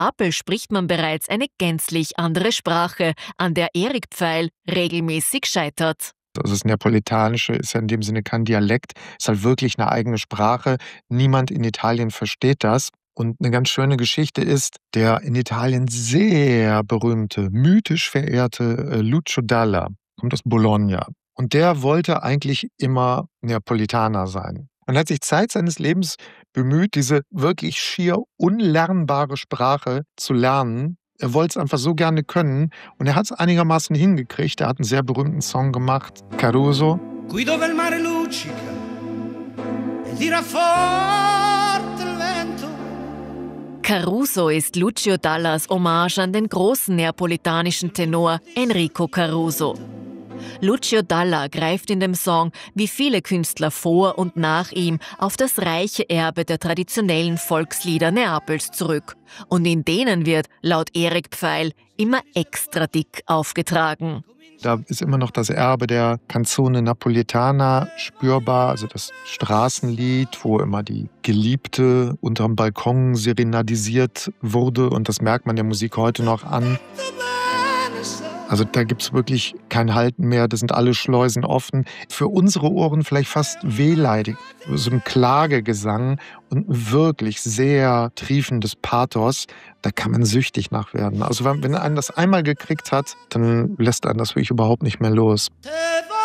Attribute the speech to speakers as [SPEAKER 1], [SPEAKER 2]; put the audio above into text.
[SPEAKER 1] Neapel spricht man bereits eine gänzlich andere Sprache, an der Erik Pfeil regelmäßig scheitert.
[SPEAKER 2] Also das Neapolitanische ist ja in dem Sinne kein Dialekt, ist halt wirklich eine eigene Sprache. Niemand in Italien versteht das. Und eine ganz schöne Geschichte ist, der in Italien sehr berühmte, mythisch verehrte Lucio Dalla kommt aus Bologna. Und der wollte eigentlich immer Neapolitaner sein. Und hat sich Zeit seines Lebens bemüht, diese wirklich schier unlernbare Sprache zu lernen. Er wollte es einfach so gerne können und er hat es einigermaßen hingekriegt. Er hat einen sehr berühmten Song gemacht, Caruso.
[SPEAKER 3] Qui dove il mare luccica e tira forte il vento.
[SPEAKER 1] Caruso ist Lucio Dallas Hommage an den großen neapolitanischen Tenor Enrico Caruso. Lucio Dalla greift in dem Song, wie viele Künstler vor und nach ihm, auf das reiche Erbe der traditionellen Volkslieder Neapels zurück. Und in denen wird, laut Erik Pfeil, immer extra dick aufgetragen.
[SPEAKER 2] Da ist immer noch das Erbe der Canzone Napoletana spürbar, also das Straßenlied, wo immer die Geliebte unterm Balkon serenadisiert wurde. Und das merkt man der Musik heute noch an. Also da gibt es wirklich kein Halten mehr, da sind alle Schleusen offen. Für unsere Ohren vielleicht fast wehleidig, so ein Klagegesang und wirklich sehr triefendes Pathos. Da kann man süchtig nach werden. Also wenn einen das einmal gekriegt hat, dann lässt einen das wirklich überhaupt nicht mehr los.